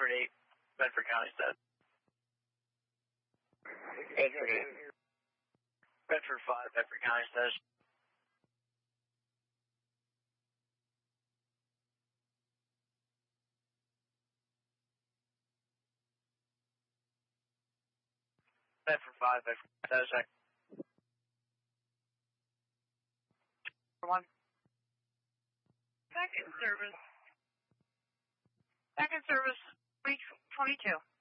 Bedford 8, Bedford County said. Bedford 8. Bedford 5, Bedford County says. Bedford 5, Bedford says. One. Second service, 322.